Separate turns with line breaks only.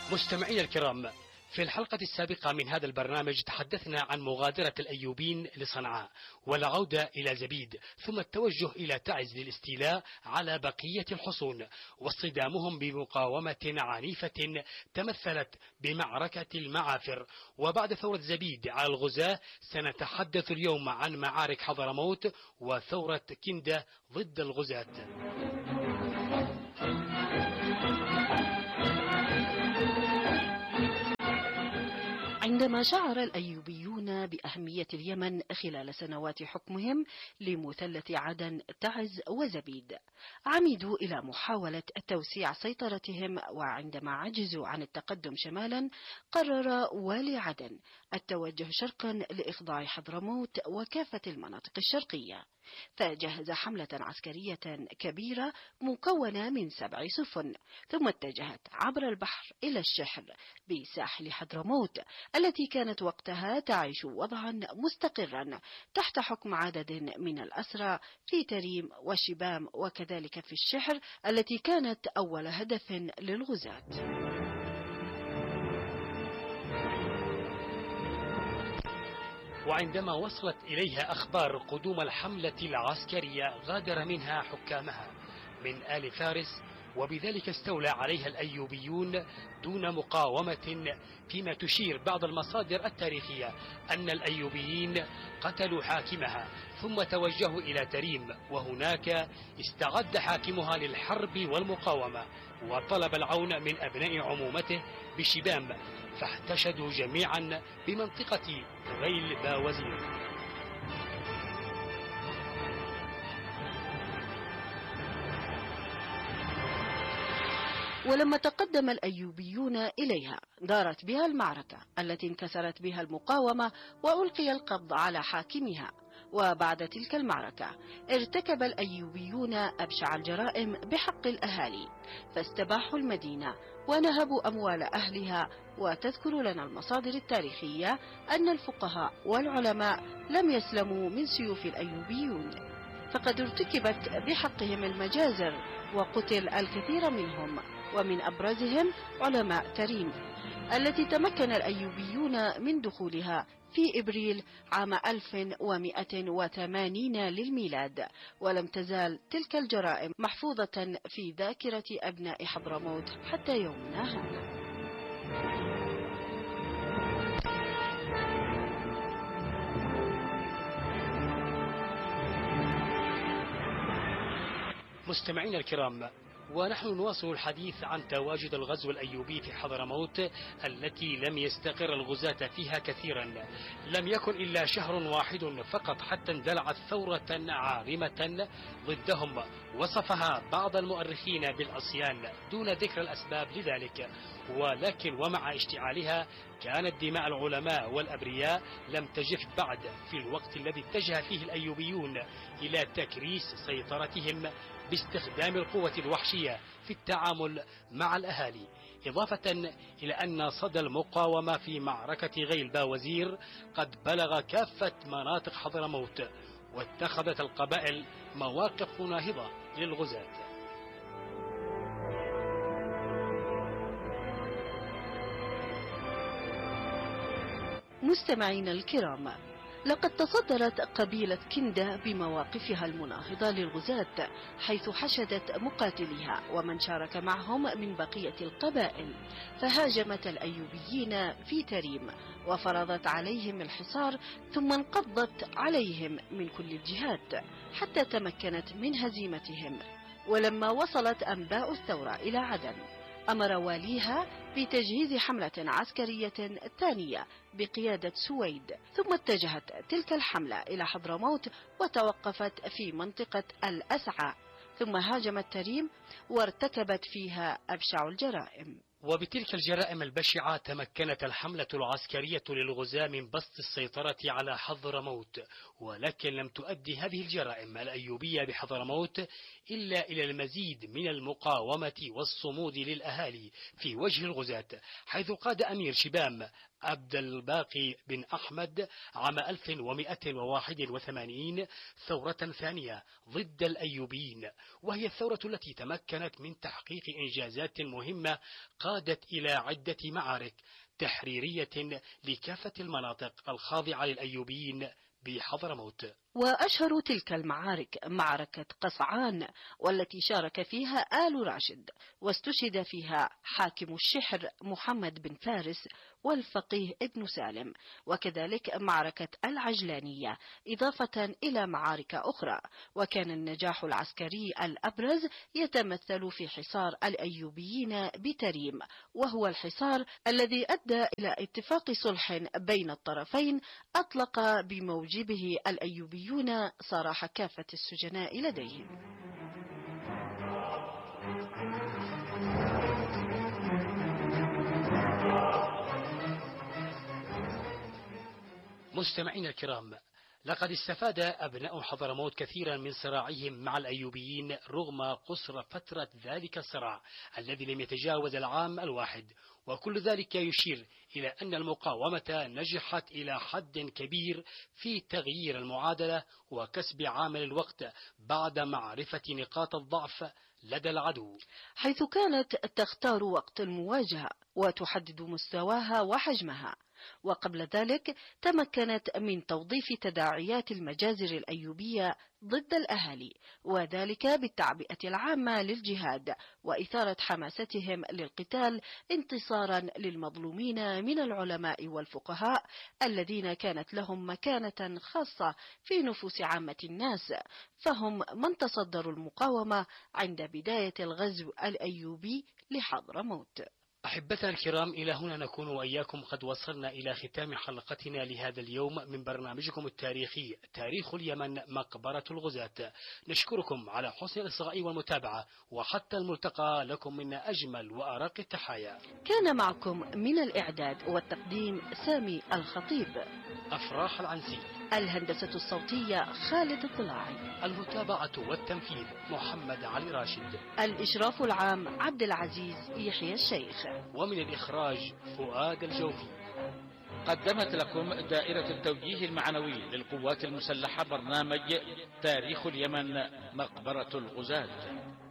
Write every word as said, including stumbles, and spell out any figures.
مستمعينا الكرام، في الحلقة السابقة من هذا البرنامج تحدثنا عن مغادرة الأيوبيين لصنعاء والعودة إلى زبيد، ثم التوجه إلى تعز للاستيلاء على بقية الحصون واصطدامهم بمقاومة عنيفة تمثلت بمعركة المعافر. وبعد ثورة زبيد على الغزاة سنتحدث اليوم عن معارك حضرموت وثورة كندة ضد الغزاة.
عندما شعر الأيوبيون بأهمية اليمن خلال سنوات حكمهم لمثلث عدن تعز وزبيد، عمدوا إلى محاولة توسيع سيطرتهم، وعندما عجزوا عن التقدم شمالا قرر والي عدن التوجه شرقا لإخضاع حضرموت وكافة المناطق الشرقية، فجهز حملة عسكرية كبيرة مكونة من سبع سفن، ثم اتجهت عبر البحر إلى الشحر بساحل حضرموت التي كانت وقتها تعيش وضعا مستقرا تحت حكم عدد من الأسرى في تريم وشبام، وكذلك في الشحر التي كانت أول هدف للغزاة.
وعندما وصلت إليها أخبار قدوم الحملة العسكرية غادر منها حكامها من آل فارس، وبذلك استولى عليها الأيوبيون دون مقاومة، فيما تشير بعض المصادر التاريخية أن الأيوبيين قتلوا حاكمها ثم توجهوا إلى تريم، وهناك استعد حاكمها للحرب والمقاومة وطلب العون من أبناء عمومته بشبام، فاحتشدوا جميعا بمنطقة غيل باوزير.
ولما تقدم الأيوبيون إليها دارت بها المعركة التي انكسرت بها المقاومة وألقي القبض على حاكمها. وبعد تلك المعركة ارتكب الأيوبيون أبشع الجرائم بحق الأهالي، فاستباحوا المدينة ونهبوا أموال أهلها. وتذكر لنا المصادر التاريخية أن الفقهاء والعلماء لم يسلموا من سيوف الأيوبيون، فقد ارتكبت بحقهم المجازر وقتل الكثير منهم، ومن أبرزهم علماء تريم التي تمكن الأيوبيون من دخولها في إبريل عام ألف ومئة وثمانين للميلاد، ولم تزال تلك الجرائم محفوظة في ذاكرة أبناء حضرموت حتى يومنا هذا.
مستمعينا الكرام، ونحن نواصل الحديث عن تواجد الغزو الأيوبي في حضرموت التي لم يستقر الغزاة فيها كثيرا. لم يكن إلا شهر واحد فقط حتى اندلعت ثورة عارمة ضدهم وصفها بعض المؤرخين بالعصيان دون ذكر الأسباب لذلك، ولكن ومع اشتعالها كانت دماء العلماء والأبرياء لم تجف بعد، في الوقت الذي اتجه فيه الأيوبيون إلى تكريس سيطرتهم باستخدام القوة الوحشية في التعامل مع الأهالي، إضافة إلى أن صدى المقاومة في معركة غيل باوزير قد بلغ كافة مناطق حضرموت، واتخذت القبائل مواقف ناهضة للغزاة.
مستمعين الكرام، لقد تصدرت قبيلة كندة بمواقفها المناهضة للغزاة، حيث حشدت مقاتليها ومن شارك معهم من بقية القبائل، فهاجمت الأيوبيين في تريم وفرضت عليهم الحصار، ثم انقضت عليهم من كل الجهات حتى تمكنت من هزيمتهم. ولما وصلت أنباء الثورة إلى عدن أمر واليها بتجهيز حملة عسكرية ثانية بقيادة سويد، ثم اتجهت تلك الحملة إلى حضرموت وتوقفت في منطقة الأسعى، ثم هاجمت تريم وارتكبت فيها أبشع الجرائم.
وبتلك الجرائم البشعة تمكنت الحملة العسكرية للغزاة من بسط السيطرة على حضرموت، ولكن لم تؤدي هذه الجرائم الأيوبية بحضرموت إلا إلى المزيد من المقاومة والصمود للأهالي في وجه الغزاة، حيث قاد أمير شبام عبد الباقي بن أحمد عام ألف ومئة وواحد وثمانين ثورة ثانية ضد الأيوبيين، وهي الثورة التي تمكنت من تحقيق إنجازات مهمة قادت إلى عدة معارك تحريرية لكافة المناطق الخاضعة للأيوبيين بحضرموت.
وأشهر تلك المعارك معركة قصعان، والتي شارك فيها آل راشد، واستشهد فيها حاكم الشحر محمد بن فارس والفقيه ابن سالم، وكذلك معركة العجلانية، إضافة إلى معارك أخرى. وكان النجاح العسكري الأبرز يتمثل في حصار الأيوبيين بتريم، وهو الحصار الذي أدى إلى اتفاق صلح بين الطرفين أطلق بموجبه الأيوبيون سراح كافة السجناء لديهم.
مستمعينا الكرام، لقد استفاد أبناء حضرموت كثيرا من صراعهم مع الأيوبيين رغم قصر فترة ذلك الصراع الذي لم يتجاوز العام الواحد، وكل ذلك يشير إلى أن المقاومة نجحت إلى حد كبير في تغيير المعادلة وكسب عامل الوقت بعد معرفة نقاط الضعف لدى العدو،
حيث كانت تختار وقت المواجهة وتحدد مستواها وحجمها. وقبل ذلك تمكنت من توظيف تداعيات المجازر الأيوبية ضد الأهالي، وذلك بالتعبئة العامة للجهاد وإثارة حماستهم للقتال انتصارا للمظلومين من العلماء والفقهاء الذين كانت لهم مكانة خاصة في نفوس عامة الناس، فهم من تصدروا المقاومة عند بداية الغزو الأيوبي لحضرموت.
أحبتنا الكرام، إلى هنا نكون وإياكم قد وصلنا إلى ختام حلقتنا لهذا اليوم من برنامجكم التاريخي تاريخ اليمن مقبرة الغزاة. نشكركم على حسن الإصغاء والمتابعة، وحتى الملتقى لكم منا أجمل وأرق التحايا.
كان معكم من الإعداد والتقديم سامي الخطيب،
أفراح العنسي،
الهندسة الصوتية خالد الطلاعي،
المتابعة والتنفيذ محمد علي راشد،
الإشراف العام عبد العزيز يحيى الشيخ،
ومن الإخراج فؤاد الجوفي.
قدمت لكم دائرة التوجيه المعنوي للقوات المسلحة برنامج تاريخ اليمن مقبرة الغزاة.